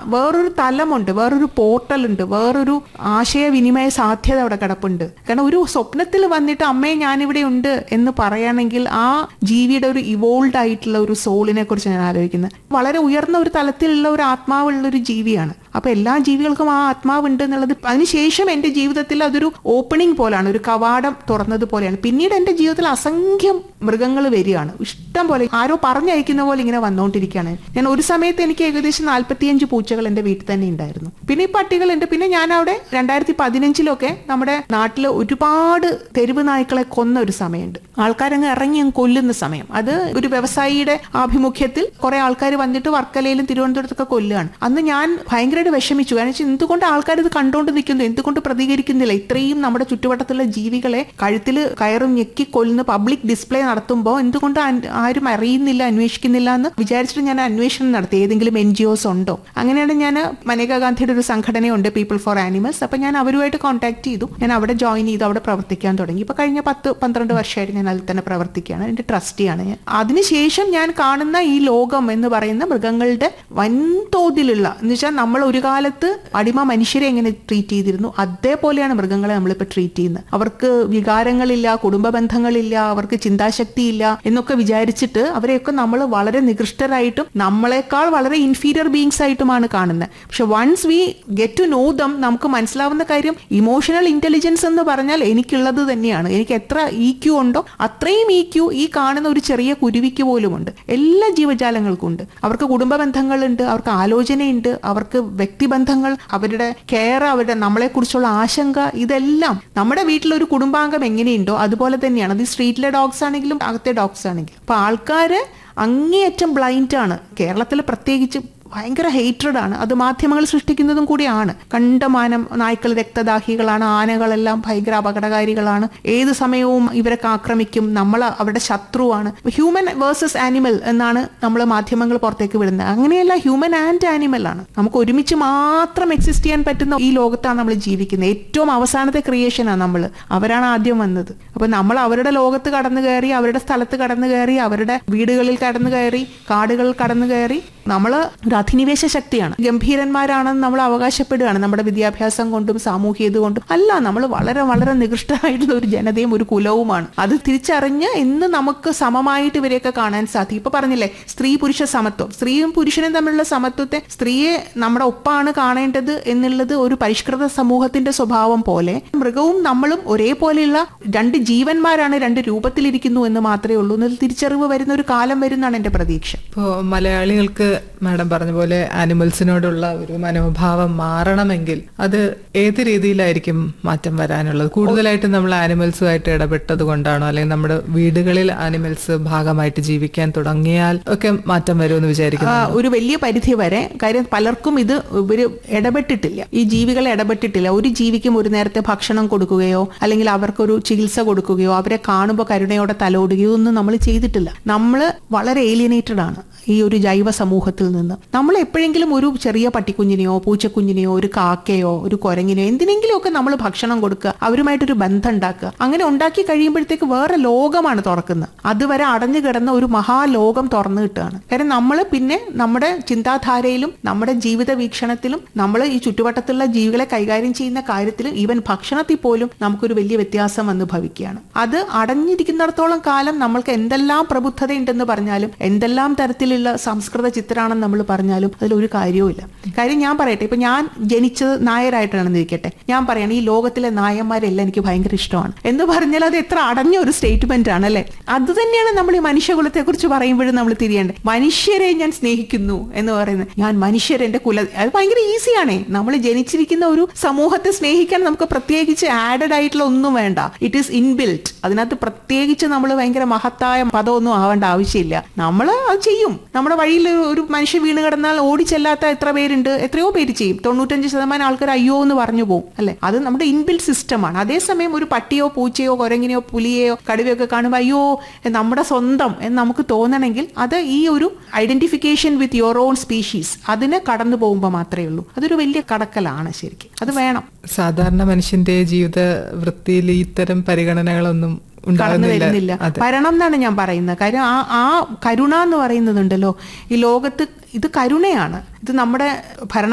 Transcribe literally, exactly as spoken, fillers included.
വേറൊരു തലമുണ്ട്, വേറൊരു പോർട്ടൽ ഉണ്ട്, വേറൊരു ആശയവിനിമയ സാധ്യത അവിടെ കിടപ്പുണ്ട്. കാരണം ഒരു സ്വപ്നത്തിൽ വന്നിട്ട് അമ്മയെ ഞാനിവിടെ ഉണ്ട് എന്ന് പറയുകയാണെങ്കിൽ ആ ജീവിയുടെ ഒരു ഇവോൾവ് ആയിട്ടുള്ള ഒരു സോളിനെ കുറിച്ച് ഞാൻ ആലോചിക്കുന്നത്. വളരെ ഉയർന്ന ഒരു തലത്തിലുള്ള ഒരു ആത്മാവുള്ള ഒരു ജീവിയാണ്. അപ്പൊ എല്ലാ ജീവികൾക്കും ആ ആത്മാവുണ്ട് എന്നുള്ളത് അതിനുശേഷം എന്റെ ജീവിതത്തിൽ അതൊരു ഓപ്പണിംഗ് പോലാണ്, ഒരു കവാടം തുറന്നതുപോലെയാണ്. പിന്നീട് എന്റെ ജീവിതത്തിൽ അസംഖ്യം മൃഗങ്ങൾ വരികയാണ്, ഇഷ്ടം പോലെ ആരോ പറഞ്ഞയക്കുന്ന പോലെ ഇങ്ങനെ വന്നുകൊണ്ടിരിക്കുകയാണ്. ഞാൻ ഒരു സമയത്ത് എനിക്ക് ഏകദേശം നാല്പത്തിയഞ്ച് പൂച്ചകൾ എന്റെ വീട്ടിൽ തന്നെ ഉണ്ടായിരുന്നു. പിന്നെ ഈ പട്ടികളുണ്ട്. പിന്നെ ഞാൻ അവിടെ രണ്ടായിരത്തി പതിനഞ്ചിലൊക്കെ നമ്മുടെ നാട്ടിൽ ഒരുപാട് തെരുവ് നായ്ക്കളെ കൊന്ന ഒരു സമയമുണ്ട്. ആൾക്കാരങ്ങ് ഇറങ്ങി അങ്ങ് കൊല്ലുന്ന സമയം. അത് ഒരു വ്യവസായിയുടെ ആഭിമുഖ്യത്തിൽ കുറെ ആൾക്കാർ വന്നിട്ട് വർക്കലയിലും തിരുവനന്തപുരത്തൊക്കെ കൊല്ലുകയാണ്. അന്ന് ഞാൻ ഭയങ്കരമായിട്ട് വിഷമിച്ചു. കാരണം വെച്ചാൽ എന്തുകൊണ്ട് ആൾക്കാർ ഇത് കണ്ടുകൊണ്ട് നിൽക്കുന്നു, എന്തുകൊണ്ട് പ്രതികരിക്കുന്നില്ല? ഇത്രയും നമ്മുടെ ചുറ്റുവട്ടത്തുള്ള ജീവികളെ കഴുത്തിൽ കയറും ഞെക്കി കൊല്ലുന്ന പബ്ലിക് ഡിസ്പ്ലേ നടത്തുമ്പോൾ എന്തുകൊണ്ട് ആരും അറിയുന്നില്ല, അന്വേഷിക്കുന്നില്ല എന്ന് വിചാരിച്ചിട്ട് ഞാൻ അന്വേഷണം നടത്തി. ഏതെങ്കിലും എൻ ജി ഒസ് ഉണ്ടോ? അങ്ങനെയാണ് ഞാൻ മനേകാ ഗാന്ധിയുടെ ഒരു സംഘടനയുണ്ട്, പീപ്പിൾ ഫോർ ആനിമൽസ്. അപ്പൊ ഞാൻ അവരുമായിട്ട് കോൺടാക്ട് ചെയ്തു. ഞാൻ അവിടെ ജോയിൻ ചെയ്തു, അവിടെ പ്രവർത്തിക്കാൻ തുടങ്ങി. ഇപ്പൊ കഴിഞ്ഞ പത്ത് പന്ത്രണ്ട് വർഷമായിട്ട് ഞാൻ അതിൽ തന്നെ പ്രവർത്തിക്കുകയാണ്. എന്റെ ട്രസ്റ്റിയാണ് ഞാൻ. അതിനുശേഷം ഞാൻ കാണുന്ന ഈ ലോകം എന്ന് പറയുന്ന മൃഗങ്ങളുടെ വൻതോതിലുള്ള എന്ന് വെച്ചാൽ നമ്മൾ ഒരു കാലത്ത് അടിമ മനുഷ്യരെ എങ്ങനെ ട്രീറ്റ് ചെയ്തിരുന്നു അതേപോലെയാണ് മൃഗങ്ങളെ നമ്മളിപ്പോൾ ട്രീറ്റ് ചെയ്യുന്നത്. അവർക്ക് വികാരങ്ങളില്ല, കുടുംബ ബന്ധങ്ങളില്ല, അവർക്ക് ചിന്താശക്തിയില്ല എന്നൊക്കെ വിചാരിച്ചിട്ട് അവരെയൊക്കെ നമ്മൾ വളരെ നികൃഷ്ടരായിട്ടും നമ്മളെക്കാൾ വളരെ ഇൻഫീരിയർ ബീങ്സ് ആയിട്ടുമാണ് കാണുന്നത്. പക്ഷെ once we get to know them നമുക്ക് മനസ്സിലാവുന്ന കാര്യം ഇമോഷണൽ ഇന്റലിജൻസ് എന്ന് പറഞ്ഞാൽ എനിക്കുള്ളത് തന്നെയാണ്. എനിക്ക് എത്ര ഇ ക്യു ഉണ്ടോ അത്രയും ഇ ക്യു ഈ കാണുന്ന ഒരു ചെറിയ കുരുവിക്ക് പോലുമുണ്ട്. എല്ലാ ജീവജാലങ്ങൾക്കും ഉണ്ട്. അവർക്ക് കുടുംബ ബന്ധങ്ങളുണ്ട്, അവർക്ക് ആലോചനയുണ്ട്, അവർക്ക് വ്യക്തിബന്ധങ്ങൾ, അവരുടെ കെയർ, അവരുടെ നമ്മളെ കുറിച്ചുള്ള ആശങ്ക, ഇതെല്ലാം നമ്മുടെ വീട്ടിലൊരു കുടുംബാംഗം എങ്ങനെയുണ്ടോ അതുപോലെ തന്നെയാണ്. അത് സ്ട്രീറ്റിലെ ഡോഗ്സ് ആണെങ്കിലും അകത്തെ ഡോഗ്സ് ആണെങ്കിലും. അപ്പൊ ആൾക്കാര് അങ്ങേയറ്റം ബ്ലൈൻഡ് ആണ്. കേരളത്തിൽ പ്രത്യേകിച്ച് ഭയങ്കര ഹേറ്റ്രഡ് ആണ്. അത് മാധ്യമങ്ങൾ സൃഷ്ടിക്കുന്നതും കൂടിയാണ്. കണ്ടമാനം നായ്ക്കൾ രക്തദാഹികളാണ്, ആനകളെല്ലാം ഭയങ്കര അപകടകാരികളാണ്, ഏത് സമയവും ഇവരൊക്കെ ആക്രമിക്കും, നമ്മൾ അവരുടെ ശത്രുവാണ്. ഹ്യൂമൻ വേഴ്സസ് ആനിമൽ എന്നാണ് നമ്മൾ മാധ്യമങ്ങൾ പുറത്തേക്ക് വിടുന്നത്. അങ്ങനെയല്ല, ഹ്യൂമൻ ആൻഡ് ആനിമൽ ആണ്. നമുക്ക് ഒരുമിച്ച് മാത്രം എക്സിസ്റ്റ് ചെയ്യാൻ പറ്റുന്ന ഈ ലോകത്താണ് നമ്മൾ ജീവിക്കുന്നത്. ഏറ്റവും അവസാനത്തെ ക്രിയേഷനാണ് നമ്മൾ. അവരാണ് ആദ്യം വന്നത്. അപ്പൊ നമ്മൾ അവരുടെ ലോകത്ത് കടന്നു കയറി, അവരുടെ സ്ഥലത്ത് കടന്നു കയറി, അവരുടെ വീടുകളിൽ കടന്നു കയറി, കാടുകളിൽ കടന്നു കയറി നമ്മൾ ഒരു അധിനിവേശ ശക്തിയാണ്. ഗംഭീരന്മാരാണെന്ന് നമ്മൾ അവകാശപ്പെടുകയാണ് നമ്മുടെ വിദ്യാഭ്യാസം കൊണ്ടും സാമൂഹികത കൊണ്ടും. അല്ല, നമ്മൾ വളരെ വളരെ നികൃഷ്ടമായിട്ടുള്ള ഒരു ജനതയും ഒരു കുലവുമാണ്. അത് തിരിച്ചറിഞ്ഞ് ഇന്ന് നമുക്ക് സമമായിട്ട് ഇവരെയൊക്കെ കാണാൻ സാധിക്കും. ഇപ്പൊ പറഞ്ഞില്ലേ സ്ത്രീ പുരുഷ സമത്വം, സ്ത്രീയും പുരുഷനും തമ്മിലുള്ള സമത്വത്തെ, സ്ത്രീയെ നമ്മുടെ ഒപ്പാണ് കാണേണ്ടത് എന്നുള്ളത് ഒരു പരിഷ്കൃത സമൂഹത്തിന്റെ സ്വഭാവം പോലെ മൃഗവും നമ്മളും ഒരേപോലെയുള്ള രണ്ട് ജീവന്മാരാണ്, രണ്ട് രൂപത്തിലിരിക്കുന്നു എന്ന് മാത്രമേ ഉള്ളൂ എന്നൊരു തിരിച്ചറിവ് വരുന്ന ഒരു കാലം വരുന്നതാണ് എന്റെ പ്രതീക്ഷ. ഇപ്പോൾ മലയാളികൾക്ക് മാഡം പറഞ്ഞ പോലെ ആനിമൽസിനോടുള്ള ഒരു മനോഭാവം മാറണമെങ്കിൽ അത് ഏത് രീതിയിലായിരിക്കും മാറ്റം വരാനുള്ളത്? കൂടുതലായിട്ട് നമ്മൾ ആനിമൽസുമായിട്ട് ഇടപെട്ടത് കൊണ്ടാണോ, അല്ലെങ്കിൽ നമ്മുടെ വീടുകളിൽ ആനിമൽസ് ഭാഗമായിട്ട് ജീവിക്കാൻ തുടങ്ങിയാൽ ഒക്കെ മാറ്റം വരുമെന്ന് വിചാരിക്കുന്നു? ഒരു വലിയ പരിധി വരെ. കാര്യം പലർക്കും ഇത് ഇവര് ഇടപെട്ടിട്ടില്ല, ഈ ജീവികളെ ഇടപെട്ടിട്ടില്ല. ഒരു ജീവിക്കും ഒരു നേരത്തെ ഭക്ഷണം കൊടുക്കുകയോ അല്ലെങ്കിൽ അവർക്കൊരു ചികിത്സ കൊടുക്കുകയോ അവരെ കാണുമ്പോൾ കരുണയോടെ തലോടുകയോ ഒന്നും നമ്മൾ ചെയ്തിട്ടില്ല. നമ്മൾ വളരെ ഏലിയനേറ്റഡ് ആണ് ഈ ഒരു ജൈവ സമൂഹത്തിൽ നിന്ന്. നമ്മൾ എപ്പോഴെങ്കിലും ഒരു ചെറിയ പട്ടിക്കുഞ്ഞിനെയോ പൂച്ചക്കുഞ്ഞിനെയോ ഒരു കാക്കയോ ഒരു കുരങ്ങിനെയോ എന്തിനെങ്കിലും ഒക്കെ നമ്മൾ ഭക്ഷണം കൊടുക്കുക, അവരുമായിട്ടൊരു ബന്ധം ഉണ്ടാക്കുക. അങ്ങനെ ഉണ്ടാക്കി കഴിയുമ്പോഴത്തേക്ക് വേറെ ലോകമാണ് തുറക്കുന്നത്. അതുവരെ അടഞ്ഞു കിടന്ന ഒരു മഹാലോകം തുറന്നു കിട്ടുകയാണ്. കാരണം നമ്മൾ പിന്നെ നമ്മുടെ ചിന്താധാരയിലും നമ്മുടെ ജീവിത വീക്ഷണത്തിലും നമ്മൾ ഈ ചുറ്റുവട്ടത്തുള്ള ജീവികളെ കൈകാര്യം ചെയ്യുന്ന കാര്യത്തിലും ഈവൻ ഭക്ഷണത്തിൽ പോലും നമുക്കൊരു വലിയ വ്യത്യാസം വന്ന് ഭവിക്കുകയാണ്. അത് അടഞ്ഞിരിക്കുന്നിടത്തോളം കാലം നമ്മൾക്ക് എന്തെല്ലാം പ്രബുദ്ധതയുണ്ടെന്ന് പറഞ്ഞാലും എന്തെല്ലാം തരത്തിലുള്ള സംസ്കൃത ചിത്രാണെന്ന് നമ്മൾ പറഞ്ഞാലും അതിലൊരു കാര്യവുമില്ല. കാര്യം ഞാൻ പറയട്ടെ, ഇപ്പൊ ഞാൻ ജനിച്ചത് നായരായിട്ടാണെന്ന് ഇരിക്കട്ടെ, ഞാൻ പറയണം ഈ ലോകത്തിലെ നായന്മാരെല്ലാം എനിക്ക് ഭയങ്കര ഇഷ്ടമാണ് എന്ന് പറഞ്ഞാൽ അത് എത്ര അടഞ്ഞ ഒരു സ്റ്റേറ്റ്മെന്റ് ആണ് അല്ലെ? അത് തന്നെയാണ് നമ്മൾ ഈ മനുഷ്യകുലത്തെ കുറിച്ച് പറയുമ്പോഴും നമ്മൾ തിരിയേണ്ടത്. മനുഷ്യരെ ഞാൻ സ്നേഹിക്കുന്നു എന്ന് പറയുന്നത്, ഞാൻ മനുഷ്യരെന്റെ കുല, അത് ഭയങ്കര ഈസിയാണേ. നമ്മൾ ജനിച്ചിരിക്കുന്ന ഒരു സമൂഹത്തെ സ്നേഹിക്കാൻ നമുക്ക് പ്രത്യേകിച്ച് ആഡഡ് ആയിട്ടുള്ള ഒന്നും വേണ്ട. It is inbuilt. അതിനകത്ത് പ്രത്യേകിച്ച് നമ്മൾ ഭയങ്കര മഹത്തായ പദമൊന്നും ആവേണ്ട ആവശ്യമില്ല. നമ്മൾ അത് ചെയ്യും. നമ്മുടെ വഴിയിൽ ഒരു മനുഷ്യ വീണ് കിടന്നാൽ ഓടിച്ചെല്ലാത്ത എത്ര പേരുണ്ട്? എത്രയോ പേര് ചെയ്യും. തൊണ്ണൂറ്റഞ്ച് ശതമാനം ആൾക്കാർ അയ്യോ എന്ന് പറഞ്ഞു പോകും അല്ലെ? അത് നമ്മുടെ ഇൻബിൽറ്റ് സിസ്റ്റമാണ്. അതേസമയം ഒരു പട്ടിയോ പൂച്ചയോ കുരങ്ങിനെയോ പുലിയെയോ കടുവയൊക്കെ കാണുമ്പോൾ അയ്യോ നമ്മുടെ സ്വന്തം എന്ന് നമുക്ക് തോന്നണമെങ്കിൽ അത് ഈ ഒരു identification with your own species അതിനെ കടന്നു പോകുമ്പോൾ മാത്രമേ ഉള്ളൂ. അതൊരു വലിയ കടക്കലാണ് ശരിക്കും. അത് വേണം. സാധാരണ മനുഷ്യന്റെ ജീവിത വൃത്തിയിൽ ഇത്തരം പരിഗണനകളൊന്നും കടന്നു വരുന്നില്ല. വരണം എന്നാണ് ഞാൻ പറയുന്നത്. കാര്യം ആ ആ കരുണ എന്ന് പറയുന്നതുണ്ടല്ലോ ഈ ലോകത്ത്, ഇത് കരുണയാണ്. ഇത് നമ്മുടെ ഭരണ